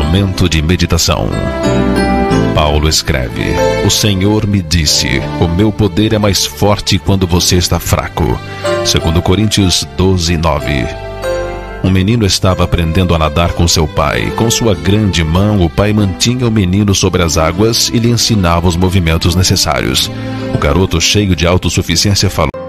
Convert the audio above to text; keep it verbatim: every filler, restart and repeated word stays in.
Momento de meditação. Paulo escreve: o Senhor me disse, o meu poder é mais forte quando você está fraco. Segundo Coríntios doze, nove. Um menino estava aprendendo a nadar com seu pai. Com sua grande mão, o pai mantinha o menino sobre as águas e lhe ensinava os movimentos necessários. O garoto, cheio de autossuficiência, falou: